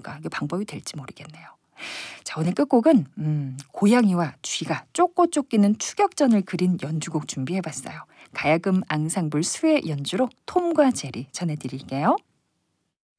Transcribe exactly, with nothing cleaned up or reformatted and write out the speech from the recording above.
있을까? 이게 방법이 될지 모르겠네요. 자, 오늘 끝곡은 음, 고양이와 쥐가 쫓고 쫓기는 추격전을 그린 연주곡 준비해봤어요. 가야금 앙상블 수의 연주로 톰과 제리 전해드릴게요.